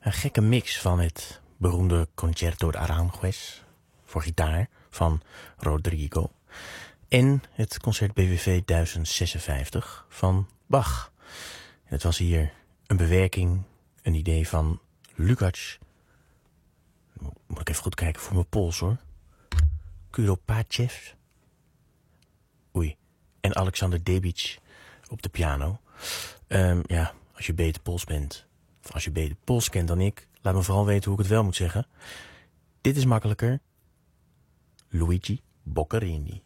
Een gekke mix van het beroemde Concerto de Aranjuez voor gitaar van Rodrigo en het concert BWV 1056 van Bach. En het was hier een bewerking, een idee van Lukács. Moet ik even goed kijken voor mijn pols hoor. Kuropachev. Oei. En Alexander Debic op de piano. Ja, als je beter Pools bent, of als je beter Pools kent dan ik, laat me vooral weten hoe ik het wel moet zeggen. Dit is makkelijker. Luigi Boccherini.